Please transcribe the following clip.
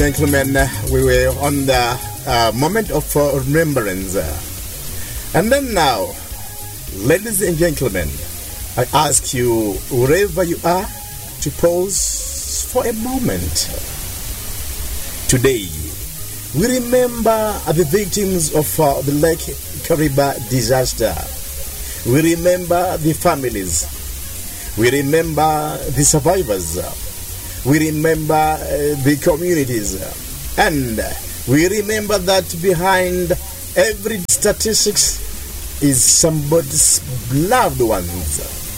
Gentlemen, we were on the moment of remembrance. And then now, ladies and gentlemen, I ask you, wherever you are, to pause for a moment. Today, we remember the victims of the Lake Kariba disaster. We remember the families. We remember the survivors. We remember the communities. And we remember that behind every statistics is somebody's loved ones.